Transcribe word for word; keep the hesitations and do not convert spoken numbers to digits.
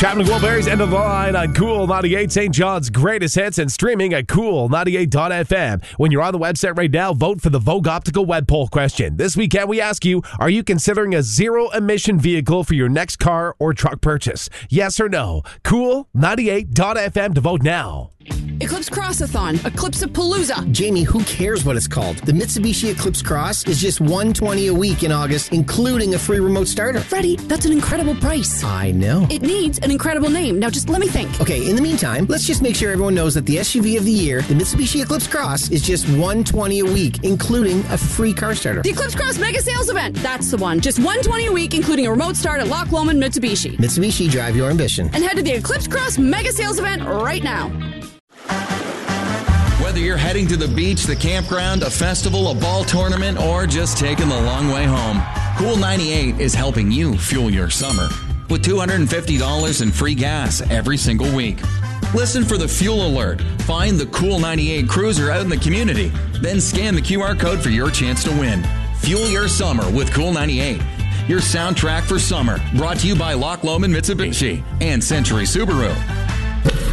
Chapman Wilburys, End of the Line on Cool ninety-eight, Saint John's greatest hits, and streaming at cool ninety-eight dot f m. When you're on the website right now, vote for the Vogue Optical Web Poll question. This weekend, we ask you, are you considering a zero-emission vehicle for your next car or truck purchase? Yes or no? cool ninety-eight dot f m to vote now. Eclipse Crossathon, Eclipse-a-Palooza. Jamie, who cares what it's called? The Mitsubishi Eclipse Cross is just one hundred twenty dollars a week in August, including a free remote starter. Freddie, that's an incredible price. I know. It needs an incredible name. Now just let me think. Okay, in the meantime, let's just make sure everyone knows that the S U V of the year, the Mitsubishi Eclipse Cross, is just one hundred twenty dollars a week, including a free car starter. The Eclipse Cross Mega Sales Event. That's the one. Just one hundred twenty dollars a week, including a remote start at Loch Lomond Mitsubishi. Mitsubishi, drive your ambition. And head to the Eclipse Cross Mega Sales Event right now. Whether you're heading to the beach, the campground, a festival, a ball tournament, or just taking the long way home, Cool ninety-eight is helping you fuel your summer with two hundred fifty dollars in free gas every single week. Listen for the fuel alert. Find the Cool ninety-eight cruiser out in the community. Then scan the Q R code for your chance to win. Fuel your summer with Cool ninety-eight. Your soundtrack for summer. Brought to you by Loch Lomond Mitsubishi and Century Subaru.